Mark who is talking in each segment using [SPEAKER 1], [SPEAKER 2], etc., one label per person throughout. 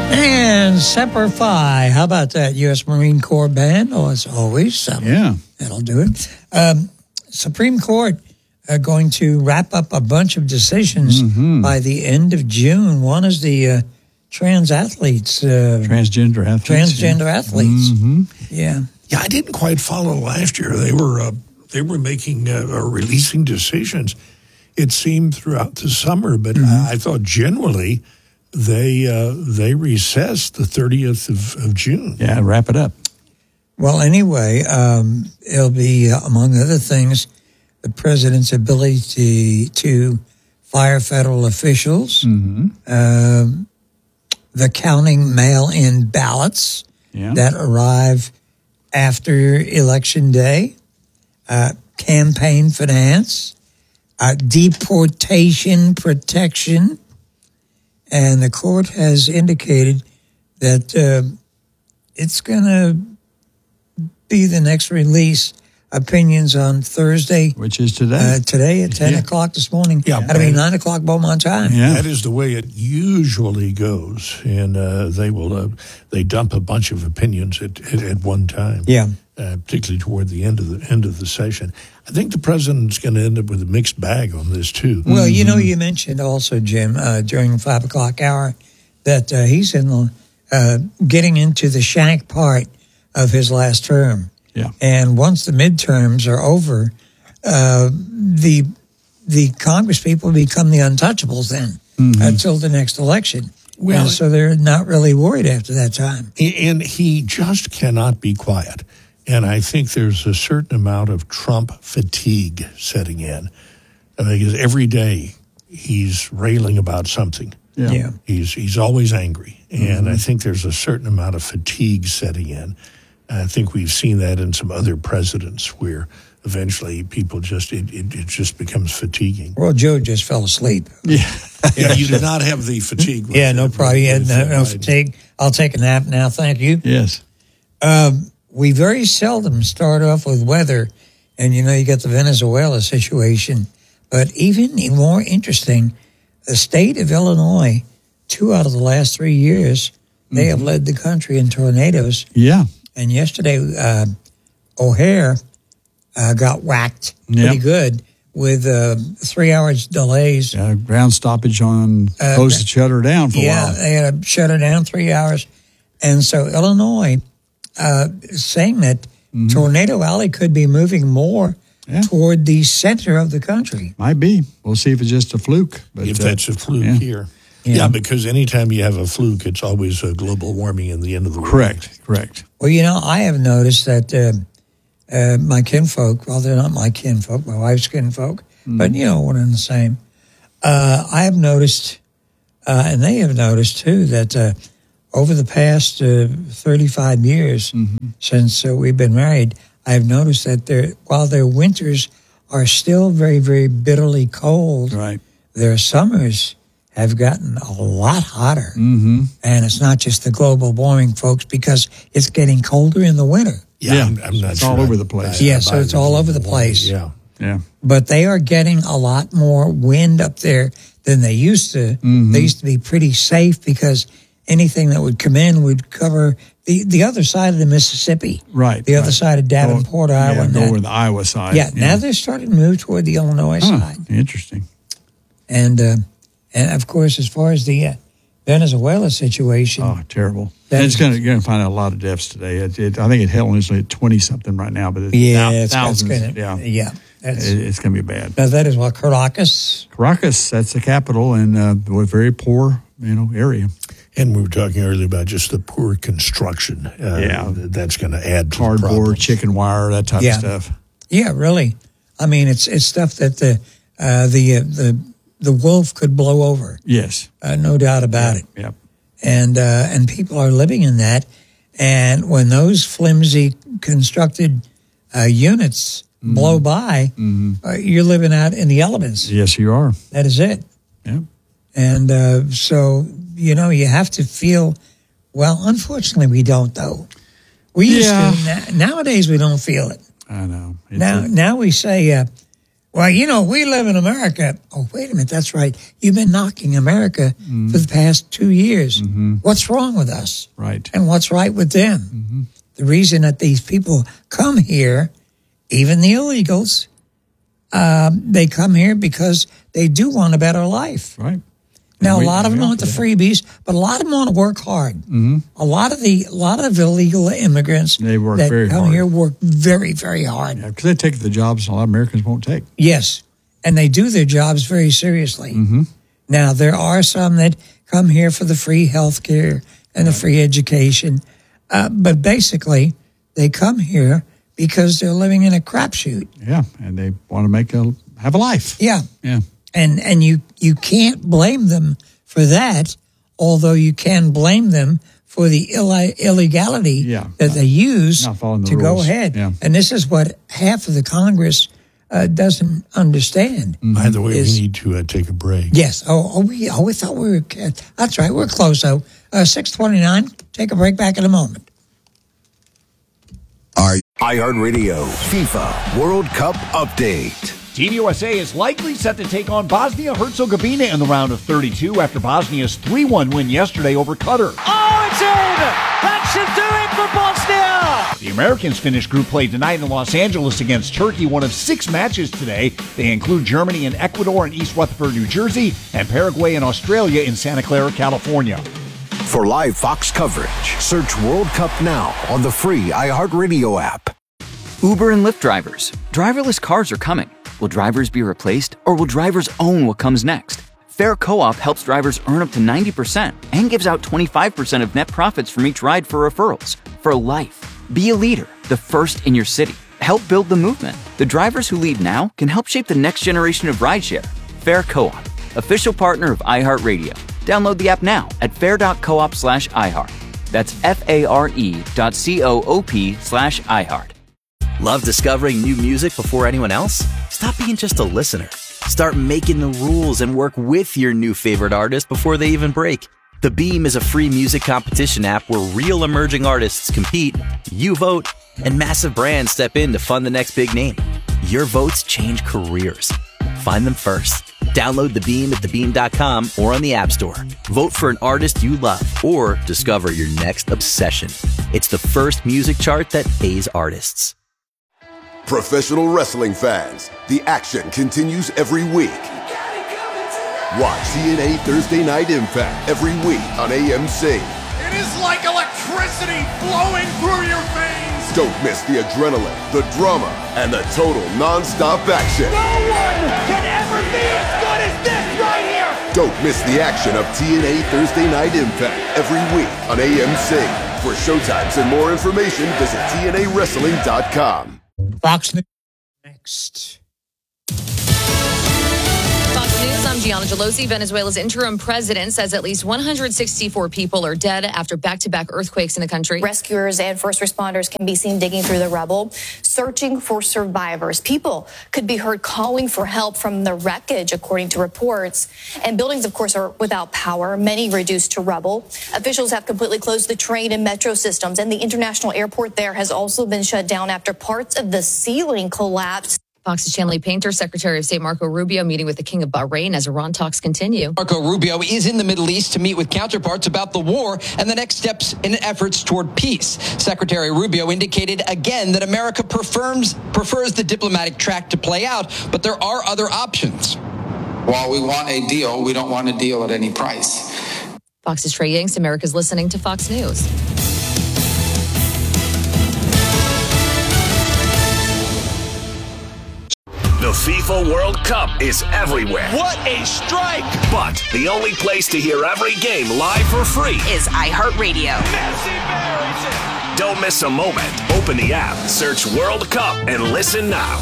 [SPEAKER 1] And Semper Fi. How about that? U.S. Marine Corps band? Oh, as always.
[SPEAKER 2] Yeah.
[SPEAKER 1] That'll do it. Supreme Court going to wrap up a bunch of decisions by the end of June. One is the trans athletes.
[SPEAKER 2] Transgender athletes.
[SPEAKER 1] Transgender athletes. Yeah.
[SPEAKER 3] Yeah, I didn't quite follow last year. They were making or releasing decisions, it seemed, throughout the summer, but I thought generally they recessed the 30th of June.
[SPEAKER 2] Yeah, wrap it up.
[SPEAKER 1] Well, anyway, it'll be, among other things, the president's ability to fire federal officials, the counting mail-in ballots that arrive after Election Day, campaign finance, deportation protection, and the court has indicated that it's going to be the next release. Opinions on Thursday.
[SPEAKER 2] Which is today.
[SPEAKER 1] Today at 10 o'clock this morning.
[SPEAKER 3] Yeah.
[SPEAKER 1] That'll be 9 o'clock Beaumont time.
[SPEAKER 2] Yeah.
[SPEAKER 3] That is the way it usually goes. And they dump a bunch of opinions at one time.
[SPEAKER 1] Yeah.
[SPEAKER 3] Particularly toward the end of the session. I think the president's going to end up with a mixed bag on this, too.
[SPEAKER 1] Well, you know, you mentioned also, Jim, during the 5 o'clock hour that he's getting into the shank part of his last term.
[SPEAKER 2] Yeah.
[SPEAKER 1] And once the midterms are over, the Congress people become the untouchables then until the next election.
[SPEAKER 3] Well,
[SPEAKER 1] and so they're not really worried after that time.
[SPEAKER 3] And he just cannot be quiet. And I think there's a certain amount of Trump fatigue setting in. Because every day he's railing about something.
[SPEAKER 1] Yeah.
[SPEAKER 3] He's always angry. And I think there's a certain amount of fatigue setting in. I think we've seen that in some other presidents where eventually people just, it just becomes fatiguing.
[SPEAKER 1] Well, Joe just fell asleep.
[SPEAKER 2] Yeah.
[SPEAKER 3] Yeah, you did not have the fatigue.
[SPEAKER 1] Yeah, no problem. He had no fatigue. I'll take a nap now. Thank you.
[SPEAKER 2] Yes.
[SPEAKER 1] We very seldom start off with weather, and you know, you got the Venezuela situation. But even more interesting, the state of Illinois, 2 out of the last 3 years, they have led the country in tornadoes.
[SPEAKER 2] Yeah.
[SPEAKER 1] And yesterday, O'Hare got whacked pretty good with 3 hours delays.
[SPEAKER 2] Ground stoppage on supposed to shut her down for a while.
[SPEAKER 1] Yeah, they had to shut her down 3 hours. And so Illinois is saying that Tornado Alley could be moving more toward the center of the country.
[SPEAKER 2] Might be. We'll see if it's just a fluke. But,
[SPEAKER 3] if that's a fluke here. Yeah, because anytime you have a fluke, it's always a global warming in the end of the world.
[SPEAKER 2] Correct.
[SPEAKER 1] Well, you know, I have noticed that my kinfolk, well, they're not my kinfolk, my wife's kinfolk, but, you know, one and the same. I have noticed, and they have noticed, too, that over the past 35 years since we've been married, I've noticed that while their winters are still very, very bitterly cold, their summers have gotten a lot hotter. And it's not just the global warming, folks, because it's getting colder in the winter.
[SPEAKER 3] Yeah, I'm not
[SPEAKER 2] it's
[SPEAKER 3] sure.
[SPEAKER 2] all over the place.
[SPEAKER 1] So it's all over the place.
[SPEAKER 3] Yeah.
[SPEAKER 1] But they are getting a lot more wind up there than they used to. They used to be pretty safe because anything that would come in would cover the other side of the Mississippi.
[SPEAKER 2] Right.
[SPEAKER 1] The other side of Davenport, Iowa.
[SPEAKER 2] Go over the Iowa side.
[SPEAKER 1] Yeah, now they're starting to move toward the Illinois side.
[SPEAKER 2] Interesting.
[SPEAKER 1] And of course, as far as the Venezuela situation.
[SPEAKER 2] Oh, terrible. It's going to find out a lot of deaths today. I think it held at 20-something right now, but it's thousands. It's going to be bad.
[SPEAKER 1] Now, that is what, Caracas?
[SPEAKER 2] Caracas, that's the capital, and a very poor, area.
[SPEAKER 3] And we were talking earlier about just the poor construction. That's going to add to
[SPEAKER 2] cardboard,
[SPEAKER 3] the problem.
[SPEAKER 2] chicken wire, that type of stuff.
[SPEAKER 1] Yeah, really. I mean, it's stuff that the wolf could blow over.
[SPEAKER 2] Yes,
[SPEAKER 1] no doubt about it.
[SPEAKER 2] Yep.
[SPEAKER 1] And people are living in that. And when those flimsy constructed units blow by, you're living out in the elements.
[SPEAKER 2] Yes, you are.
[SPEAKER 1] That is it.
[SPEAKER 2] Yeah.
[SPEAKER 1] And so, you have to feel, well, unfortunately, we don't, though. We used to. Nowadays, we don't feel it.
[SPEAKER 2] I know.
[SPEAKER 1] Now we say, Well, we live in America. Oh, wait a minute. That's right. You've been knocking America for the past 2 years. Mm-hmm. What's wrong with us?
[SPEAKER 2] Right.
[SPEAKER 1] And what's right with them? Mm-hmm. The reason that these people come here, even the illegals, they come here because they do want a better life.
[SPEAKER 2] Right.
[SPEAKER 1] Now, a lot of them want the freebies, but a lot of them want to work hard. Mm-hmm. A lot of illegal immigrants that come here work very, very hard.
[SPEAKER 2] Yeah, because they take the jobs a lot of Americans won't take.
[SPEAKER 1] Yes, and they do their jobs very seriously. Mm-hmm. Now, there are some that come here for the free health care and the free education, but basically, they come here because they're living in a crapshoot.
[SPEAKER 2] Yeah, and they want to have a life.
[SPEAKER 1] Yeah.
[SPEAKER 2] Yeah.
[SPEAKER 1] And you can't blame them for that, although you can blame them for the illegality that they use to go ahead. Yeah. And this is what half of the Congress doesn't understand.
[SPEAKER 3] By the way, we need to take a break.
[SPEAKER 1] Yes. We thought we were. That's right. We're close, though. 6:29. Take a break. Back in a moment.
[SPEAKER 4] iHeartRadio FIFA World Cup Update.
[SPEAKER 5] Team USA is likely set to take on Bosnia-Herzegovina in the round of 32 after Bosnia's 3-1 win yesterday over Qatar.
[SPEAKER 6] Oh, it's in! That should do it for Bosnia!
[SPEAKER 5] The Americans finished group play tonight in Los Angeles against Turkey, one of 6 matches today. They include Germany and Ecuador in East Rutherford, New Jersey, and Paraguay and Australia in Santa Clara, California.
[SPEAKER 4] For live Fox coverage, search World Cup now on the free iHeartRadio app.
[SPEAKER 7] Uber and Lyft drivers. Driverless cars are coming. Will drivers be replaced, or will drivers own what comes next? Fair Co-op helps drivers earn up to 90% and gives out 25% of net profits from each ride for referrals. For life. Be a leader, the first in your city. Help build the movement. The drivers who lead now can help shape the next generation of rideshare. Fair Co-op, official partner of iHeartRadio. Download the app now at fair.coop/iHeart. That's FARE.coop/iHeart.
[SPEAKER 8] Love discovering new music before anyone else? Stop being just a listener. Start making the rules and work with your new favorite artist before they even break. The Beam is a free music competition app where real emerging artists compete, you vote, and massive brands step in to fund the next big name. Your votes change careers. Find them first. Download The Beam at thebeam.com or on the App Store. Vote for an artist you love or discover your next obsession. It's the first music chart that pays artists.
[SPEAKER 9] Professional wrestling fans, the action continues every week. Watch TNA Thursday Night Impact every week on AMC.
[SPEAKER 10] It is like electricity flowing through your veins.
[SPEAKER 9] Don't miss the adrenaline, the drama, and the total non-stop action.
[SPEAKER 10] No one can ever be as good as this right here.
[SPEAKER 9] Don't miss the action of TNA Thursday Night Impact every week on AMC. For showtimes and more information, visit TNAWrestling.com.
[SPEAKER 1] Fox News next.
[SPEAKER 11] Fox News, I'm Gianna Gelosi. Venezuela's interim president says at least 164 people are dead after back-to-back earthquakes in the country.
[SPEAKER 12] Rescuers and first responders can be seen digging through the rubble, searching for survivors. People could be heard calling for help from the wreckage, according to reports. And buildings, of course, are without power, many reduced to rubble. Officials have completely closed the train and metro systems, and the international airport there has also been shut down after parts of the ceiling collapsed.
[SPEAKER 11] Fox's Chanley Painter, Secretary of State Marco Rubio meeting with the King of Bahrain as Iran talks continue.
[SPEAKER 13] Marco Rubio is in the Middle East to meet with counterparts about the war and the next steps in efforts toward peace. Secretary Rubio indicated again that America prefers the diplomatic track to play out, but there are other options.
[SPEAKER 14] While we want a deal, we don't want a deal at any price.
[SPEAKER 11] Fox's Trey Yanks, America's listening to Fox News.
[SPEAKER 4] The FIFA World Cup is everywhere.
[SPEAKER 6] What a strike!
[SPEAKER 4] But the only place to hear every game live for free
[SPEAKER 15] is iHeartRadio.
[SPEAKER 4] Messi buries it. Don't miss a moment. Open the app, search World Cup, and listen now.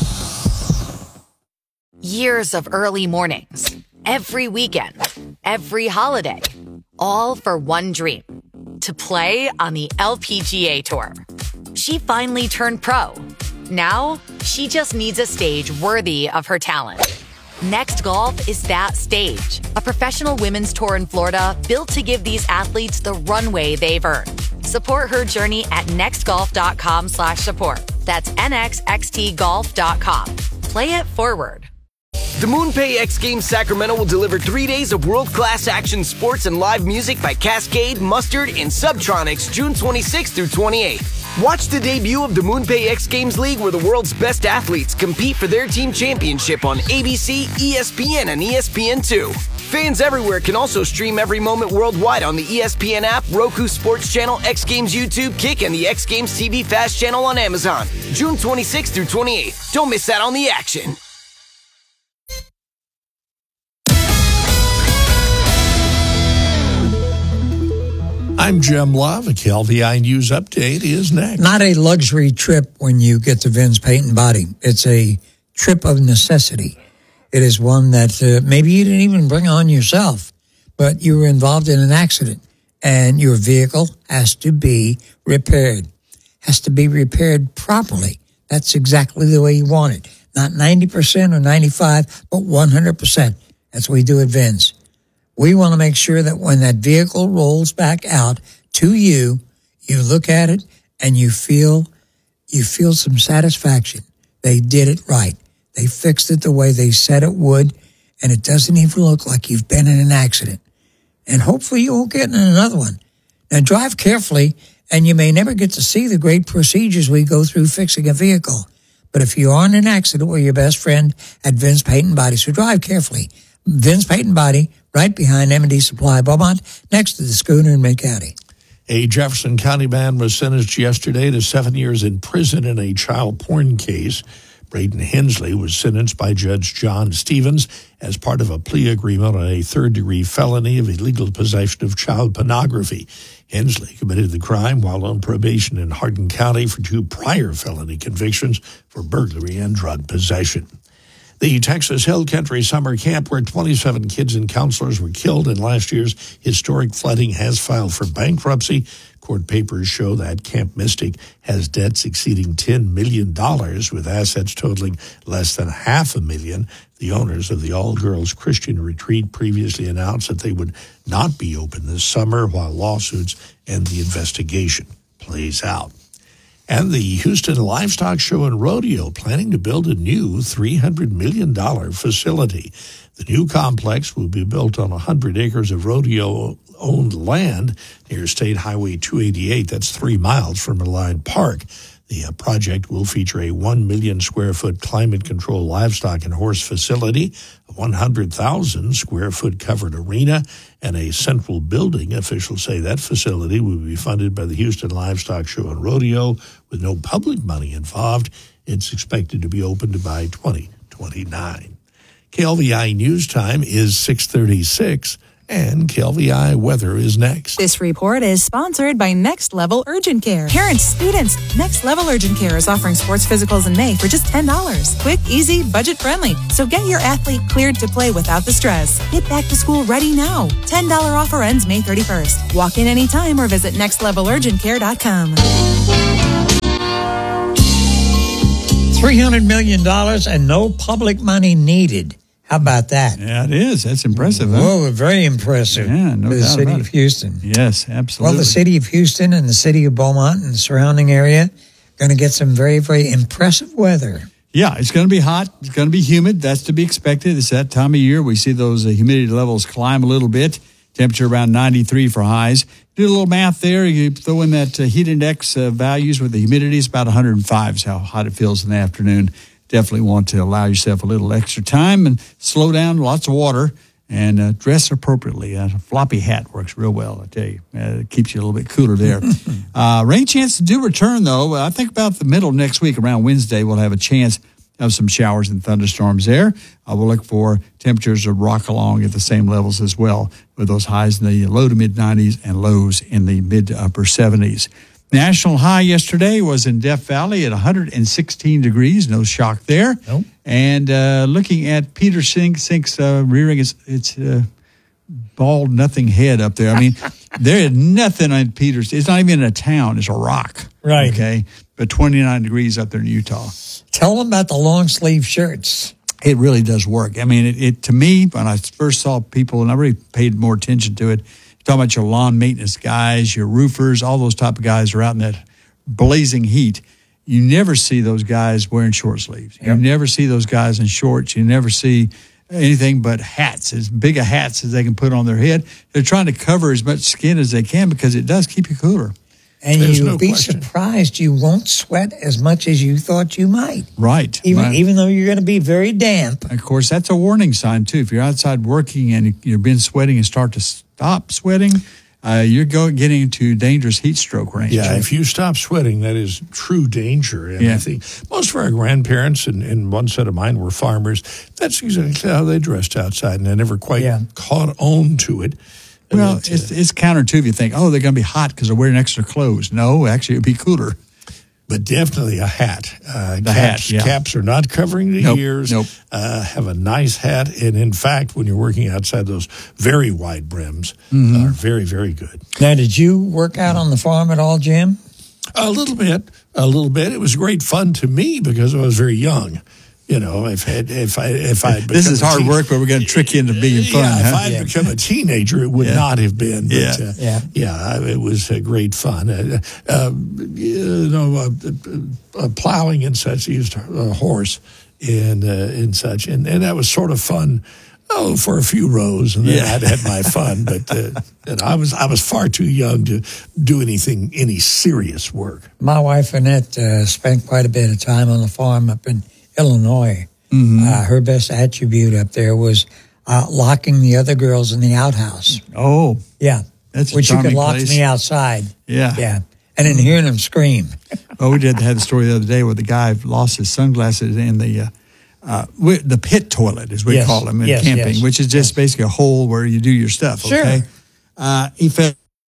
[SPEAKER 15] Years of early mornings, every weekend, every holiday, all for one dream: to play on the LPGA Tour. She finally turned pro. Now, she just needs a stage worthy of her talent. Next Golf is that stage. A professional women's tour in Florida built to give these athletes the runway they've earned. Support her journey at nextgolf.com/support. That's nxxtgolf.com. play it forward.
[SPEAKER 16] The MoonPay X Games Sacramento will deliver 3 days of world-class action sports and live music by Cascade, Mustard, and Subtronics June 26th through 28th. Watch the debut of the MoonPay X Games League, where the world's best athletes compete for their team championship on ABC, ESPN, and ESPN2. Fans everywhere can also stream every moment worldwide on the ESPN app, Roku Sports Channel, X Games YouTube, Kick, and the X Games TV Fast Channel on Amazon. June 26th through 28th. Don't miss out on the action.
[SPEAKER 3] I'm Jim Love. A KLVI News Update is next.
[SPEAKER 1] Not a luxury trip when you get to Vince Paint and Body. It's a trip of necessity. It is one that maybe you didn't even bring on yourself, but you were involved in an accident, and your vehicle has to be repaired. Has to be repaired properly. That's exactly the way you want it. Not 90% or 95%, but 100%. That's what we do at Vince. We want to make sure that when that vehicle rolls back out to you, you look at it and you feel some satisfaction. They did it right. They fixed it the way they said it would, and it doesn't even look like you've been in an accident. And hopefully you won't get in another one. Now drive carefully, and you may never get to see the great procedures we go through fixing a vehicle. But if you are in an accident, we're your best friend at Vince Paint and Body, so drive carefully. Vince Paint and Body, right behind M&D Supply Beaumont, next to the Schooner in Mid-County.
[SPEAKER 3] A Jefferson County man was sentenced yesterday to 7 years in prison in a child porn case. Braden Hensley was sentenced by Judge John Stevens as part of a plea agreement on a third-degree felony of illegal possession of child pornography. Hensley committed the crime while on probation in Hardin County for 2 prior felony convictions for burglary and drug possession. The Texas Hill Country Summer Camp, where 27 kids and counselors were killed in last year's historic flooding, has filed for bankruptcy. Court papers show that Camp Mystic has debts exceeding $10 million, with assets totaling less than $500,000. The owners of the all-girls Christian retreat previously announced that they would not be open this summer while lawsuits and the investigation plays out. And the Houston Livestock Show and Rodeo planning to build a new $300 million facility. The new complex will be built on 100 acres of rodeo-owned land near State Highway 288. That's 3 miles from Align Park. The project will feature a 1 million square foot climate-controlled livestock and horse facility, a 100,000 square foot covered arena, and a central building. Officials say that facility will be funded by the Houston Livestock Show and Rodeo with no public money involved. It's expected to be opened by 2029. KLVI News Time is 6:36. And KLVI weather is next.
[SPEAKER 17] This report is sponsored by Next Level Urgent Care. Parents, students, Next Level Urgent Care is offering sports physicals in May for just $10. Quick, easy, budget friendly. So get your athlete cleared to play without the stress. Get back to school ready now. $10 offer ends May 31st. Walk in anytime or visit nextlevelurgentcare.com.
[SPEAKER 1] $300 million and no public money needed. How about that?
[SPEAKER 2] Yeah, it is. That's impressive.
[SPEAKER 1] Whoa, very impressive.
[SPEAKER 2] Yeah, no
[SPEAKER 1] for the
[SPEAKER 2] doubt
[SPEAKER 1] city
[SPEAKER 2] about
[SPEAKER 1] of
[SPEAKER 2] it.
[SPEAKER 1] Houston.
[SPEAKER 2] Yes, absolutely.
[SPEAKER 1] Well, the city of Houston and the city of Beaumont and the surrounding area going to get some very, very impressive weather.
[SPEAKER 2] Yeah, it's going to be hot. It's going to be humid. That's to be expected. It's that time of year. We see those humidity levels climb a little bit. Temperature around 93 for highs. Do a little math there. You throw in that heat index values with the humidity. It's about 105 is how hot it feels in the afternoon. Definitely want to allow yourself a little extra time and slow down, lots of water, and dress appropriately. A floppy hat works real well, I tell you. It keeps you a little bit cooler there. Rain chances do return, though. I think about the middle of next week, around Wednesday, we'll have a chance of some showers and thunderstorms there. We'll look for temperatures to rock along at the same levels as well, with those highs in the low to mid-90s and lows in the mid to upper 70s. National high yesterday was in Death Valley at 116 degrees. No shock there.
[SPEAKER 1] Nope.
[SPEAKER 2] And looking at Peter Sink's rearing its bald nothing head up there. I mean, there is nothing on Peter's. It's not even a town. It's a rock.
[SPEAKER 1] Right.
[SPEAKER 2] Okay. But 29 degrees up there in Utah.
[SPEAKER 1] Tell them about the long sleeve shirts.
[SPEAKER 2] It really does work. I mean, it to me, when I first saw people, and I really paid more attention to it, talking about your lawn maintenance guys, your roofers, all those type of guys are out in that blazing heat. you never see those guys wearing short sleeves. You never see those guys in shorts. You never see anything but hats, as big a hats as they can put on their head. They're trying to cover as much skin as they can because it does keep you cooler.
[SPEAKER 1] And you'll be surprised you won't sweat as much as you thought you might.
[SPEAKER 2] Right.
[SPEAKER 1] Even though you're going to be very damp.
[SPEAKER 2] Of course, that's a warning sign, too. If you're outside working and you've been sweating and start to stop sweating, you're getting into dangerous heat stroke range.
[SPEAKER 3] Yeah, if you stop sweating, that is true danger. And I think most of our grandparents, and one set of mine were farmers, that's exactly how they dressed outside, and they never quite caught on to it.
[SPEAKER 2] Well, it's counterintuitive. You think, they're going to be hot because they're wearing extra clothes. No, actually, it'd be cooler.
[SPEAKER 3] But definitely a hat.
[SPEAKER 2] Caps,
[SPEAKER 3] caps are not covering the ears. Have a nice hat. And in fact, when you're working outside, those very wide brims are very, very good.
[SPEAKER 1] Now, did you work out on the farm at all, Jim?
[SPEAKER 3] A little bit. It was great fun to me because I was very young. You know, if I
[SPEAKER 2] this is hard work, but we're going to trick you into being fun.
[SPEAKER 3] If I had become a teenager, it would not have been. But, it was great fun. Plowing and such, used a horse and such, and that was sort of fun. For a few rows, and then I'd had my fun. But I was far too young to do any serious work.
[SPEAKER 1] My wife Annette spent quite a bit of time on the farm up in Illinois. Her best attribute up there was locking the other girls in the outhouse.
[SPEAKER 2] Oh,
[SPEAKER 1] yeah,
[SPEAKER 2] that's a
[SPEAKER 1] which you could lock
[SPEAKER 2] place.
[SPEAKER 1] from the outside.
[SPEAKER 2] Yeah,
[SPEAKER 1] and then hearing them scream.
[SPEAKER 2] Well, we had the story the other day where the guy lost his sunglasses in the pit toilet, as we call them in camping, which is just basically a hole where you do your stuff.
[SPEAKER 1] Sure.
[SPEAKER 2] Okay, he fell.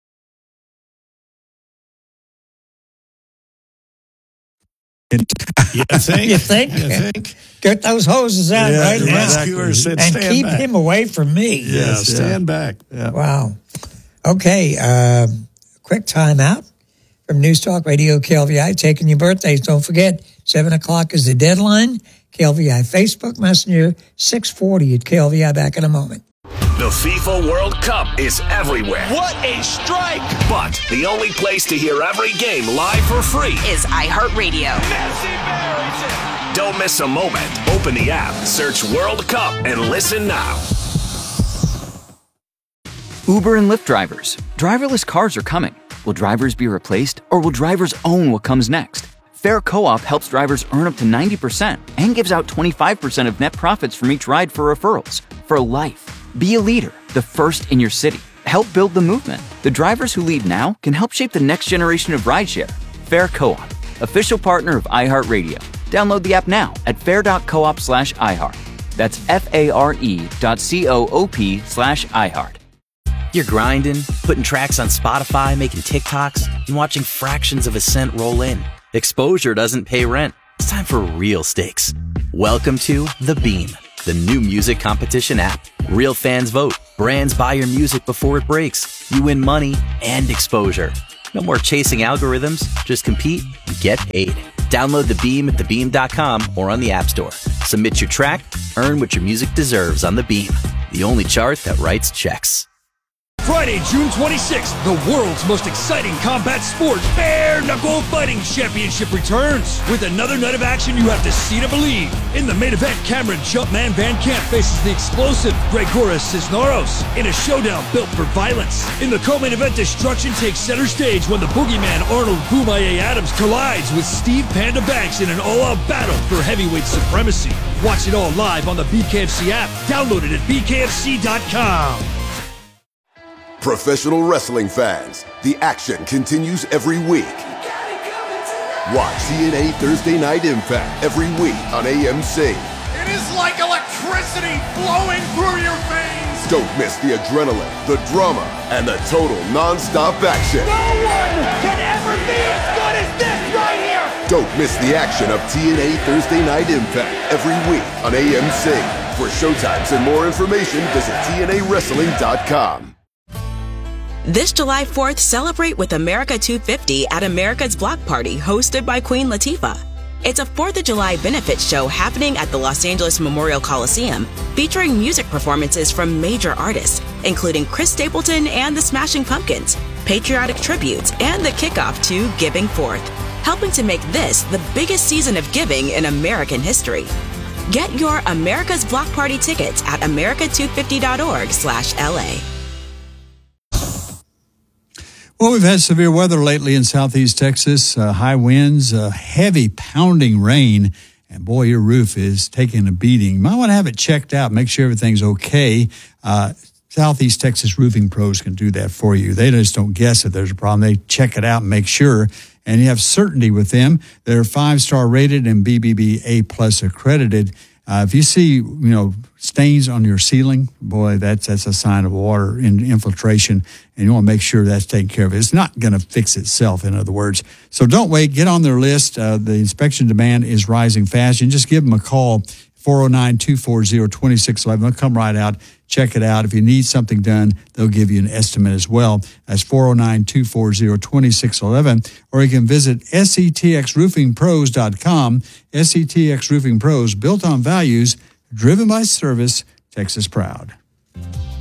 [SPEAKER 3] You think?
[SPEAKER 1] Get those hoses out right
[SPEAKER 3] the
[SPEAKER 1] now.
[SPEAKER 3] rescuer said,
[SPEAKER 1] and
[SPEAKER 3] stand
[SPEAKER 1] keep
[SPEAKER 3] back.
[SPEAKER 1] him away from me.
[SPEAKER 3] Stand back.
[SPEAKER 2] Yeah.
[SPEAKER 1] Wow. Okay, quick timeout from News Talk Radio KLVI. Taking your birthdays. Don't forget, 7 o'clock is the deadline. KLVI Facebook Messenger, 640 at KLVI. Back in a moment.
[SPEAKER 4] The FIFA World Cup is everywhere.
[SPEAKER 10] What a strike!
[SPEAKER 4] But the only place to hear every game live for free
[SPEAKER 18] is iHeartRadio.
[SPEAKER 4] Don't miss a moment. Open the app, search World Cup, and listen now.
[SPEAKER 7] Uber and Lyft drivers. Driverless cars are coming. Will drivers be replaced, or will drivers own what comes next? Fair Co-op helps drivers earn up to 90% and gives out 25% of net profits from each ride for referrals. For life. Be a leader, the first in your city. Help build the movement. The drivers who lead now can help shape the next generation of rideshare. Fair Co-op, official partner of iHeartRadio. Download the app now at fair.coop/iHeart. That's FARE.coop/iHeart.
[SPEAKER 8] You're grinding, putting tracks on Spotify, making TikToks, and watching fractions of a cent roll in. Exposure doesn't pay rent. It's time for real stakes. Welcome to The Beam, the new music competition app. Real fans vote. Brands buy your music before it breaks. You win money and exposure. No more chasing algorithms. Just compete and get paid. Download The Beam at thebeam.com or on the App Store. Submit your track. Earn what your music deserves on The Beam, the only chart that writes checks.
[SPEAKER 19] Friday, June 26th, the world's most exciting combat sport, Bare Knuckle Fighting Championship returns. With another night of action you have to see to believe. In the main event, Cameron Jumpman Van Camp faces the explosive Gregoras Cisneros in a showdown built for violence. In the co-main event, destruction takes center stage when the boogeyman Arnold Boomaye Adams collides with Steve Panda Banks in an all-out battle for heavyweight supremacy. Watch it all live on the BKFC app. Download it at bkfc.com.
[SPEAKER 9] Professional wrestling fans, the action continues every week. Watch TNA Thursday Night Impact every week on AMC.
[SPEAKER 10] It is like electricity flowing through your veins.
[SPEAKER 9] Don't miss the adrenaline, the drama, and the total non-stop action.
[SPEAKER 10] No one can ever be as good as this right here.
[SPEAKER 9] Don't miss the action of TNA Thursday Night Impact every week on AMC. For showtimes and more information, visit TNAWrestling.com.
[SPEAKER 18] This July 4th, celebrate with America 250 at America's Block Party, hosted by Queen Latifah. It's a 4th of July benefit show happening at the Los Angeles Memorial Coliseum, featuring music performances from major artists, including Chris Stapleton and the Smashing Pumpkins, patriotic tributes, and the kickoff to Giving Forth. helping to make this the biggest season of giving in American history. Get your America's Block Party tickets at america250.org/LA.
[SPEAKER 2] Well, we've had severe weather lately in southeast Texas, high winds, heavy pounding rain, and boy, your roof is taking a beating. You might want to have it checked out, make sure everything's okay. Southeast Texas Roofing Pros can do that for you. They just don't guess if there's a problem. They check it out and make sure, and you have certainty with them. They're 5-star rated and BBB A+ accredited. If you see, stains on your ceiling, boy, that's a sign of water infiltration, and you want to make sure that's taken care of. It's not going to fix itself, in other words. So don't wait. Get on their list. The inspection demand is rising fast. You can just give them a call, 409-240-2611. They'll come right out, check it out. If you need something done, they'll give you an estimate as well. That's 409-240-2611. Or you can visit setxroofingpros.com. SETX Roofing Pros, built on values, driven by service, Texas proud.